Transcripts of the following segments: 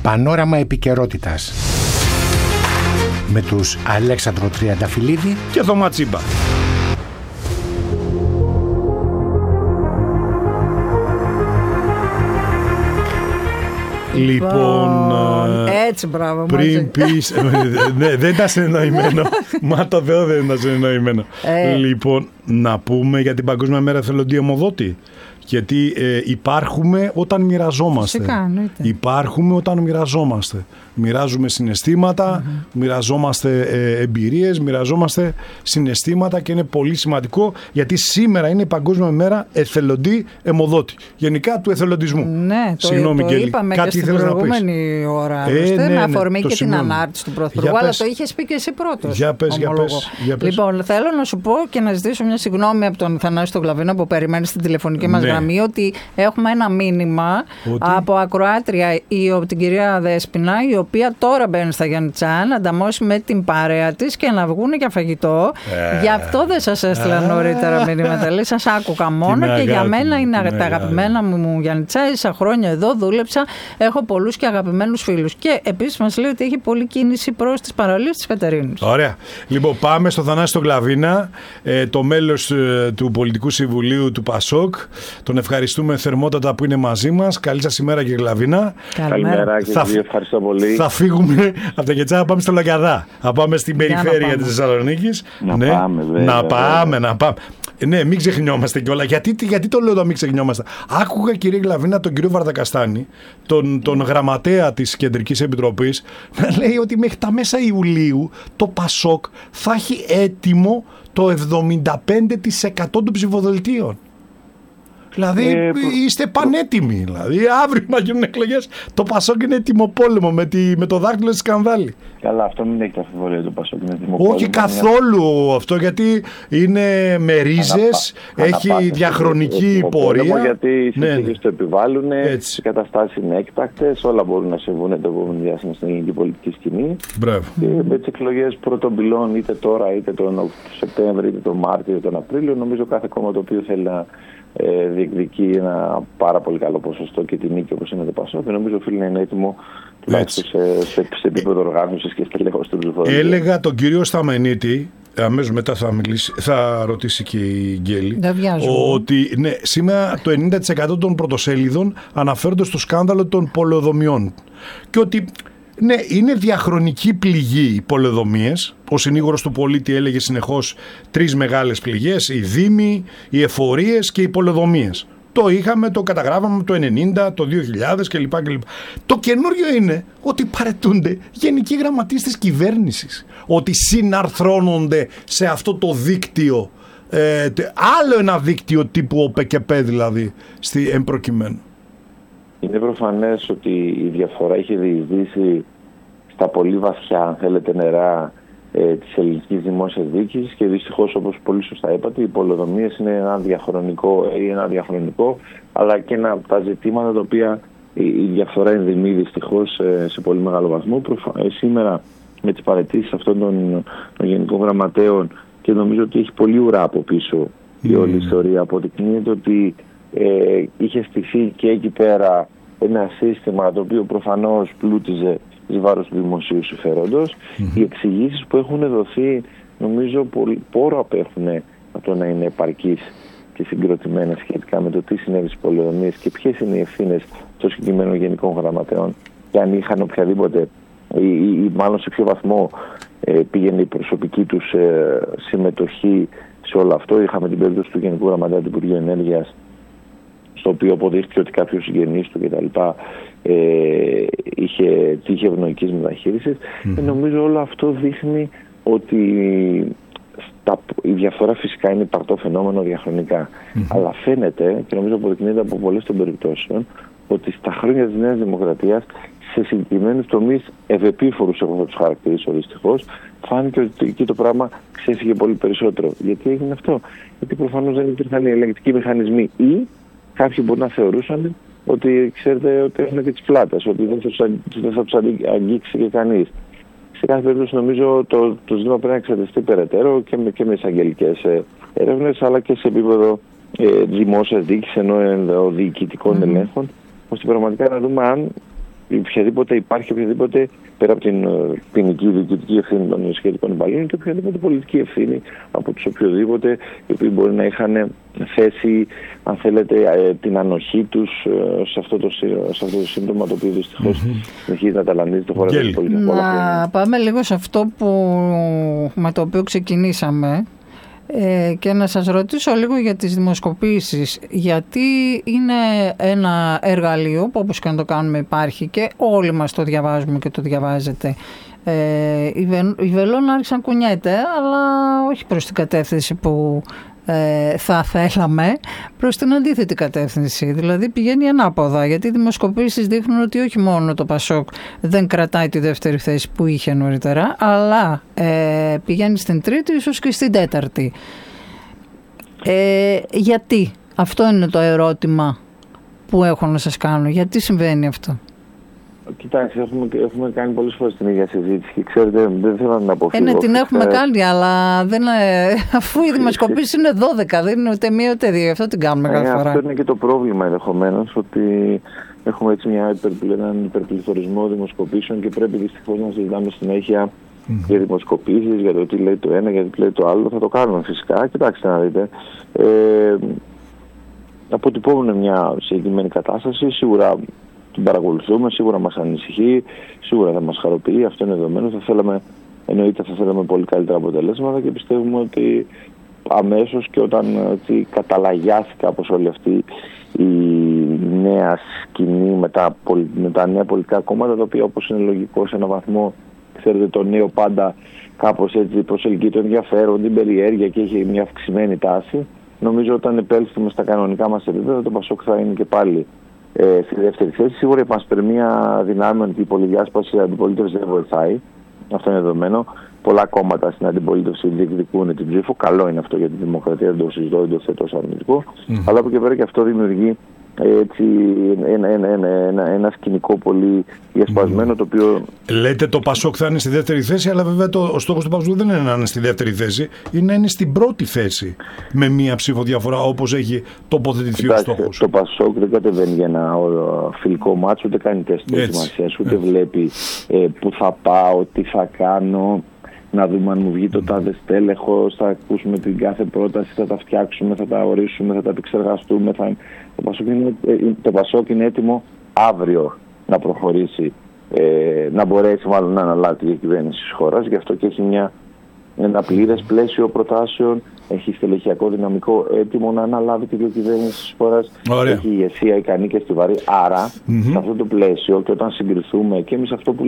Πανόραμα επικαιρότητας με τους Αλέξανδρο Τριανταφυλλίδη και Θωμά Τσίμπα. Λοιπόν, έτσι, μπράβο. Πριν πεις. Ναι, δεν ήταν συνεννοημένο. Μα το Θεό δεν ήταν συνεννοημένο. Λοιπόν, να πούμε για την Παγκόσμια Μέρα Εθελοντή Αιμοδότη. Γιατί υπάρχουμε όταν μοιραζόμαστε. Φυσικά, υπάρχουμε όταν μοιραζόμαστε. Μοιράζουμε συναισθήματα, μοιραζόμαστε εμπειρίες, μοιραζόμαστε συναισθήματα και είναι πολύ σημαντικό γιατί σήμερα είναι η Παγκόσμια Μέρα Εθελοντή Αιμοδότη. Γενικά του εθελοντισμού. Ναι, το είπαμε κάτι και στην προηγούμενη ώρα. Με αφορμή και την ανάρτηση του Πρωθυπουργού, αλλά το είχες πει και εσύ πρώτος. Για πες. Λοιπόν, θέλω να σου πω και να ζητήσω μια συγγνώμη από τον Θανάση τον Κλαβίνο που περιμένει στην τηλεφωνική μας γραμμή ότι έχουμε ένα μήνυμα από ακροάτρια την κυρία Δέσποινα, η οποία τώρα μπαίνει στα Γιάννητσά να ανταμώσει με την παρέα της και να βγουν για φαγητό. Γι' αυτό δεν σας έστειλα νωρίτερα μηνύματα. Λέει, σας άκουγα μόνο και για μένα είναι τα αγαπημένα μου Γιάννητσά. Ίσα χρόνια εδώ δούλεψα. Έχω πολλούς και αγαπημένους φίλους. Και επίσης μας λέει ότι έχει πολλή κίνηση προς τις παραλίες της Κατερίνης. Ωραία. Λοιπόν, πάμε στο Θανάση τον Κλαβίνα, το μέλος του Πολιτικού Συμβουλίου του ΠΑΣΟΚ. Τον ευχαριστούμε θερμότατα που είναι μαζί μας. Καλή σας ημέρα, κύριε Κλαβίνα. Καλημέρα και ευχαριστώ πολύ. Θα φύγουμε από τα Κετσά, να πάμε στο Λαγκαδά. Να πάμε στην περιφέρεια της Θεσσαλονίκης. Να πάμε. Ναι, μην ξεχνιόμαστε κιόλα. Γιατί το λέω να μην ξεχνιόμαστε. Άκουγα, κύριε Κλαβίνα, τον κύριο Βαρδακαστάνη, τον γραμματέα της Κεντρικής Επιτροπής, να λέει ότι μέχρι τα μέσα Ιουλίου το ΠΑΣΟΚ θα έχει έτοιμο το 75% των ψηφοδελτίων. Δηλαδή είστε πανέτοιμοι. Δηλαδή αύριο να γίνουν εκλογές. Το ΠΑΣΟΚ είναι έτοιμο πόλεμο με το δάχτυλο της σκανδάλη. Καλά, αυτό μην έχετε αμφιβολία, το ΠΑΣΟΚ είναι έτοιμο πόλεμο. Όχι καθόλου αυτό, γιατί είναι με ρίζες, έχει διαχρονική πορεία. Γιατί οι συνθήκες το επιβάλλουν, οι καταστάσεις είναι έκτακτες, όλα μπορούν να συμβούν το επόμενο διάστημα στην ελληνική πολιτική σκηνή. Και με τις εκλογές πρώτων πυλών, είτε τώρα, είτε τον Σεπτέμβριο, είτε τον Μάρτιο, είτε τον Απρίλιο, νομίζω κάθε κόμμα το οποίο θέλει να διεκδικεί ένα πάρα πολύ καλό ποσοστό και τη νίκη όπως είναι το ΠΑΣΟΚ και νομίζω οφείλει να είναι έτοιμο τουλάχιστον σε επίπεδο οργάνωσης και στελέχωσης του ψηφοδελτίου. Έλεγα τον κύριο Σταμενίτη, αμέσως μετά θα ρωτήσει και η Γκέλη, ότι ναι, σήμερα το 90% των πρωτοσέλιδων αναφέρονται στο σκάνδαλο των πολεοδομιών και ότι ναι, είναι διαχρονική πληγή οι πολεοδομίες. Ο συνήγορος του πολίτη έλεγε συνεχώς 3 μεγάλες πληγές, οι δήμοι, οι εφορίες και οι πολεοδομίες. Το είχαμε, το καταγράφαμε το 90, το 2000 κλπ. Το καινούριο είναι ότι παραιτούνται γενικοί γραμματείς της κυβέρνησης, ότι συναρθρώνονται σε αυτό το δίκτυο, άλλο ένα δίκτυο τύπου ΟΠΕΚΕΠΕ δηλαδή, εμπροκειμένου. Είναι προφανές ότι η διαφορά έχει διεισδύσει στα πολύ βαθιά, αν θέλετε, νερά της ελληνικής δημόσιας διοίκησης και δυστυχώς, όπως πολύ σωστά είπατε, οι πολεοδομίες είναι ένα διαχρονικό, αλλά και ένα από τα ζητήματα τα οποία η διαφορά ενδυμεί δυστυχώς σε πολύ μεγάλο βαθμό. Σήμερα με τις παραιτήσεις αυτών των γενικών γραμματέων, και νομίζω ότι έχει πολύ ουρά από πίσω η όλη ιστορία, αποδεικνύεται ότι είχε στηθεί και εκεί πέρα ένα σύστημα το οποίο προφανώς πλούτιζε εις βάρος του δημοσίου συμφέροντος. Οι εξηγήσεις που έχουν δοθεί νομίζω πόρο απέχουν από το να είναι επαρκείς και συγκροτημένες σχετικά με το τι συνέβη στις πολεοδομίες και ποιες είναι οι ευθύνες των συγκεκριμένων γενικών γραμματέων και αν είχαν οποιαδήποτε ή μάλλον σε ποιο βαθμό πήγαινε η προσωπική τους συμμετοχή σε όλο αυτό. Είχαμε την περίπτωση του Γενικού Γραμματέα του Υπουργείου Ενέργειας, στο οποίο αποδείχθηκε ότι κάποιος συγγενής του κτλ. Είχε τύχη ευνοϊκής μεταχείρισης. Νομίζω όλο αυτό δείχνει ότι η διαφορά φυσικά είναι υπαρκτό φαινόμενο διαχρονικά. Αλλά φαίνεται, και νομίζω αποδεικνύεται από πολλές των περιπτώσεων, ότι στα χρόνια της Νέας Δημοκρατίας σε συγκεκριμένους τομείς ευεπίφορους, εγώ θα τους χαρακτηρίσω δυστυχώς, φάνηκε ότι εκεί το πράγμα ξέφυγε πολύ περισσότερο. Γιατί έγινε αυτό? Γιατί προφανώς δεν υπήρχαν οι ελεγκτικοί μηχανισμοί ή κάποιοι μπορεί να θεωρούσαν ότι ξέρετε ότι έχουν και τις πλάτες, ότι δεν θα τους αγγίξει και κανείς. Σε κάθε περίπτωση νομίζω το ζήτημα πρέπει να εξαρτηθεί περαιτέρω και με εισαγγελικές έρευνες, αλλά και σε επίπεδο δημόσιας διοίκησης, ενώ διοικητικών ελέγχων, ώστε πραγματικά να δούμε αν υπάρχει οποιαδήποτε, πέρα από την ποινική διοικητική ευθύνη των σχετικών υπαλλήλων, και οποιαδήποτε πολιτική ευθύνη από τους οποιοδήποτε, οι οποίοι μπορεί να είχαν θέσει, αν θέλετε, την ανοχή τους σε αυτό το σύντομα, το οποίο δυστυχώς συνεχίζει να ταλανίζει το χώρο της πολιτικής. Να πάμε λίγο σε αυτό με το οποίο ξεκινήσαμε. Και να σας ρωτήσω λίγο για τις δημοσκοπήσεις, γιατί είναι ένα εργαλείο που όπως και να το κάνουμε υπάρχει και όλοι μας το διαβάζουμε και το διαβάζετε. Η βελόνα άρχισε να κουνιέται, αλλά όχι προς την κατεύθυνση που θα θέλαμε, προς την αντίθετη κατεύθυνση. Δηλαδή πηγαίνει ανάποδα, γιατί οι δημοσκοπήσεις δείχνουν ότι όχι μόνο το Πασόκ δεν κρατάει τη δεύτερη θέση που είχε νωρίτερα, αλλά πηγαίνει στην τρίτη, ίσως και στην τέταρτη. Γιατί? Αυτό είναι το ερώτημα που έχω να σας κάνω. Γιατί συμβαίνει αυτό? Κοιτάξτε, έχουμε κάνει πολλές φορές την ίδια συζήτηση και ξέρετε, δεν θέλω να την αποφύγω. Ναι, την έχουμε κάνει, αλλά αφού οι δημοσκοπήσεις είναι 12, δεν είναι ούτε μία ούτε δύο, αυτό την κάνουμε κάθε φορά. Αυτό είναι και το πρόβλημα ενδεχομένως, ότι έχουμε έτσι έναν υπερπληθωρισμό δημοσκοπήσεων και πρέπει δυστυχώς να συζητάμε συνέχεια για δημοσκοπήσεις, για το τι λέει το ένα, για το τι λέει το άλλο. Θα το κάνουμε φυσικά. Κοιτάξτε να δείτε. Αποτυπώνουν μια συγκεκριμένη κατάσταση, σίγουρα την παρακολουθούμε, σίγουρα μας ανησυχεί, σίγουρα θα μας χαροποιεί, αυτό είναι δεδομένο. Εννοείται θα θέλαμε πολύ καλύτερα αποτελέσματα και πιστεύουμε ότι αμέσως και όταν καταλαγιάσει κάπως όλη αυτή η νέα σκηνή με τα νέα πολιτικά κόμματα, τα οποία όπως είναι λογικό σε έναν βαθμό, ξέρετε, το νέο πάντα κάπως έτσι προσελκύει το ενδιαφέρον, την περιέργεια και έχει μια αυξημένη τάση. Νομίζω όταν επέλθουμε στα κανονικά μας επίπεδα, το Πασόκ θα είναι και πάλι στη δεύτερη θέση. Σίγουρα η πανσπερμία δυνάμεων και η πολυδιάσπαση αντιπολίτευση δεν βοηθάει. Αυτό είναι δεδομένο. Πολλά κόμματα στην αντιπολίτευση διεκδικούν την ψήφο. Καλό είναι αυτό για τη δημοκρατία, δεν το συζητώ, δεν το θέτω ως αρνητικό. Αλλά από εκεί πέρα και αυτό δημιουργεί έτσι ένα σκηνικό πολύ διασπασμένο, το οποίο... Λέτε το Πασόκ θα είναι στη δεύτερη θέση, αλλά βέβαια ο στόχος του Πασόκ δεν είναι να είναι στη δεύτερη θέση, είναι να είναι στην πρώτη θέση με μία ψήφο διαφορά, όπως έχει τοποθετηθεί ο στόχος. Το Πασόκ δεν κατεβαίνει για ένα φιλικό μάτσο, ούτε κάνει τεστ προετοιμασίας, ούτε βλέπει που θα πάω, τι θα κάνω, να δούμε αν μου βγει το τάδε στέλεχος, θα ακούσουμε την κάθε πρόταση, θα τα φτιάξουμε, θα τα ορίσουμε, θα τα επεξεργαστούμε. Το Πασόκ είναι έτοιμο αύριο να προχωρήσει, να μπορέσει μάλλον να αναλάβει τη διακυβέρνηση της χώρας. Γι' αυτό και έχει ένα πλήρες πλαίσιο προτάσεων, έχει στελεχειακό δυναμικό έτοιμο να αναλάβει τη διακυβέρνηση της χώρας. Έχει ηγεσία ικανή και στιβαρή. Άρα, σε αυτό το πλαίσιο, και όταν συγκριθούμε, και εμείς αυτό που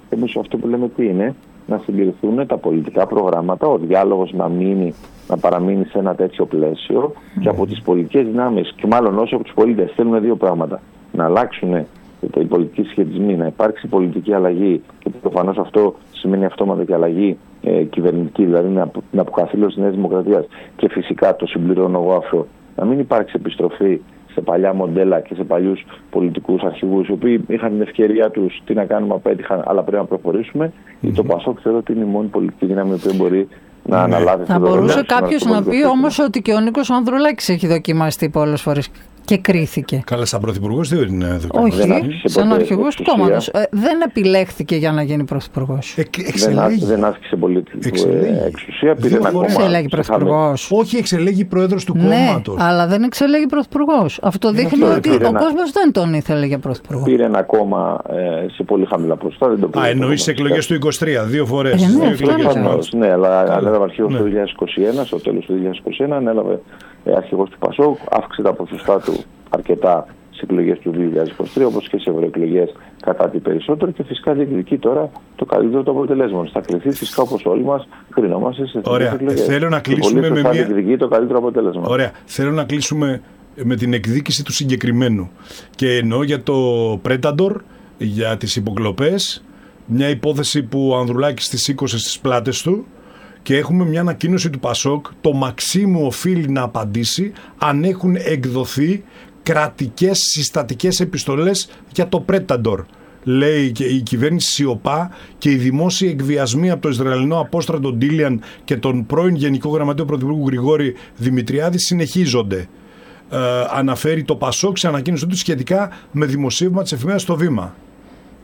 λέμε τι είναι, να συγκριθούν τα πολιτικά προγράμματα, ο διάλογος να παραμείνει σε ένα τέτοιο πλαίσιο και από τις πολιτικές δυνάμεις, και μάλλον όσο από τους πολίτες θέλουν δύο πράγματα: να αλλάξουν οι πολιτικοί σχετισμοί, να υπάρξει πολιτική αλλαγή, και προφανώς αυτό σημαίνει αυτόματα και αλλαγή κυβερνητική, δηλαδή την αποκαθήλωση της Νέας Δημοκρατίας, και φυσικά το συμπληρώνω εγώ αυτό, να μην υπάρξει επιστροφή σε παλιά μοντέλα και σε παλιούς πολιτικούς αρχηγούς, οι οποίοι είχαν την ευκαιρία τους, τι να κάνουμε, απέτυχαν, αλλά πρέπει να προχωρήσουμε. Το Πασόκ θεωρώ ότι είναι η μόνη πολιτική δύναμη που μπορεί να αναλάβει. Θα μπορούσε κάποιος να πει όμως ότι και ο Νίκος Ανδρουλάκης έχει δοκιμαστεί πολλές φορές και κρίθηκε. Καλά, σαν πρωθυπουργός δεν είναι δοκιμαστεί. Όχι, σαν αρχηγός του κόμματος. Δεν επιλέχθηκε για να γίνει πρωθυπουργός. Δεν άσκησε πολιτική εξουσία. Εξελέγει πρωθυπουργός. Όχι, εξελέγει πρόεδρος του κόμματος. Ναι, αλλά δεν εξελέγει πρωθυπουργός. Αυτό δείχνει ότι ο κόσμος δεν τον ήθελε για πρωθυπουργό. Πήρε ένα κόμμα σε πολύ χαμηλά ποσοστά. Εννοείς τις εκλογές του 23, δύο φορές. Ναι, αλλά ανέλαβε αρχηγός του 2021, στο τέλος του 2021 ανέλαβε αρχηγός του Πασόκ, αύξησε τα ποσοστά του αρκετά στις εκλογές του 2023, όπως και σε ευρωεκλογές κατά τη περισσότερο, και φυσικά διεκδικεί τώρα το καλύτερο των αποτελέσματων. Θα κληθεί φυσικά, όπως όλοι μας κρινόμαστε σε εθνικές εκλογές. Θέλω να κλείσουμε με διεκδικεί το καλύτερο αποτέλεσμα. Ωραία. Θέλω να κλείσουμε με την εκδίκηση του συγκεκριμένου. Και εννοώ για το Predator, για τις υποκλοπές, μια υπόθεση που ο Ανδρουλάκης τη σήκωσε στις πλάτες του. Και έχουμε μια ανακοίνωση του Πασόκ, το Μαξίμου οφείλει να απαντήσει αν έχουν εκδοθεί κρατικές συστατικές επιστολές για το Predator. Λέει και η κυβέρνηση σιωπά και οι δημόσιοι εκβιασμοί από το Ισραηλινό απόστρατο Ντίλιαν και τον πρώην Γενικό Γραμματέα Πρωθυπουργού Γρηγόρη Δημητριάδη συνεχίζονται. Αναφέρει το Πασόκ σε ανακοίνωση του σχετικά με δημοσίευμα της εφημερίδας στο Βήμα.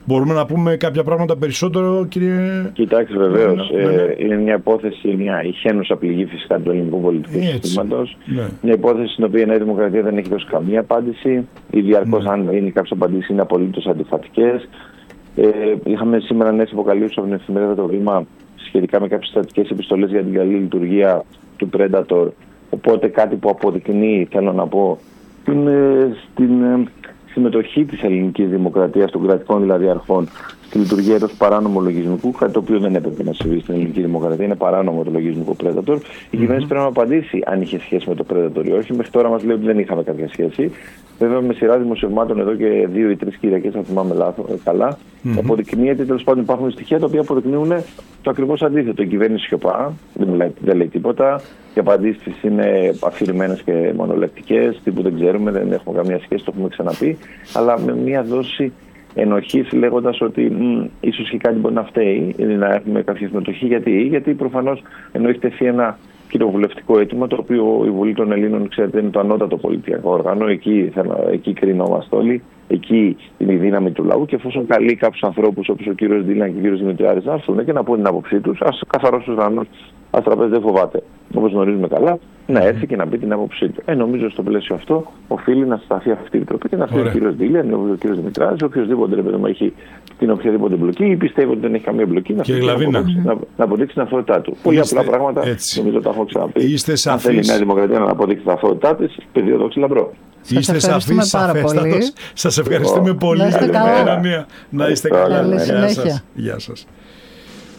Μπορούμε να πούμε κάποια πράγματα περισσότερο, κύριε? Κοιτάξτε, βεβαίως. Είναι μια υπόθεση, μια ηχαίνουσα πληγή φυσικά του ελληνικού πολιτικού συστήματος. Ναι. Μια υπόθεση στην οποία η Νέα Δημοκρατία δεν έχει δώσει καμία απάντηση. Ή διαρκώς, αν είναι κάποιες απαντήσεις, είναι απολύτως αντιφατικές. Είχαμε σήμερα νέες αποκαλύψεις από την εφημερίδα Το Βήμα σχετικά με κάποιες στατικές επιστολές για την καλή λειτουργία του Predator. Οπότε κάτι που αποδεικνύει, θέλω να πω, στην συμμετοχή της ελληνικής δημοκρατίας, των κρατικών δηλαδή αρχών, στη λειτουργία ενός παράνομου λογισμικού, κάτι το οποίο δεν έπρεπε να συμβεί στην ελληνική δημοκρατία. Είναι παράνομο το λογισμικό Predator. Η κυβέρνηση πρέπει να απαντήσει αν είχε σχέση με το Predator ή όχι. Μέχρι τώρα μας λέει ότι δεν είχαμε κάποια σχέση. Βέβαια, με σειρά δημοσιευμάτων εδώ και 2 ή 3 Κυριακές, αν θυμάμαι καλά, αποδεικνύεται, τέλος πάντων υπάρχουν στοιχεία τα οποία αποδεικνύουν το ακριβώς αντίθετο. Η κυβέρνηση σιωπά, δεν λέει τίποτα. Οι απαντήσεις της είναι αφηρημένες και μονολεκτικές, τύπου δεν ξέρουμε, δεν έχουμε καμία σχέση, το έχουμε ξαναπεί, αλλά με μια δόση ενοχής, λέγοντας ότι ίσως και κάτι μπορεί να φταίει, να έχουμε κάποια συμμετοχή. Γιατί προφανώς ενώ έχει τεθεί ένα κοινοβουλευτικό αίτημα, το οποίο η Βουλή των Ελλήνων, ξέρετε, είναι το ανώτατο πολιτικό όργανο, εκεί κρινόμαστε όλοι, εκεί είναι η δύναμη του λαού, και εφόσον καλεί κάποιους ανθρώπους όπως ο κύριος Ντίλαν και ο κύριος Δημητριάδης να έρθουν και να πούν την άποψή τους, ας καθαρώσει τους γραμμούς, ας τραπέζι δεν φοβάται, όπως γνωρίζουμε καλά, να έρθει και να πει την άποψή του. Νομίζω στο πλαίσιο αυτό οφείλει να σταθεί αυτή η επιτροπή και να φέρει ο κύριος Ντίλαν, ο κύριος Δημητριάδης, οποιοδήποτε έχει την οποιαδήποτε μπλοκή ή πιστεύει ότι δεν έχει καμία μπλοκή, να αποδείξει την ταυτότητά του. Πολύ απλά πράγματα, νομίζω τα έχω ξαναπεί. Αν θέλει η Νέα Δημοκρατία να αποδείξει την ταυτότητά της, πεδίο δόξη λαμπρό. Είστε σαφείς, σαφέστατος. Σας ευχαριστούμε πολύ για την επικοινωνία. Να είστε καλά. Γεια σας. Γεια σας.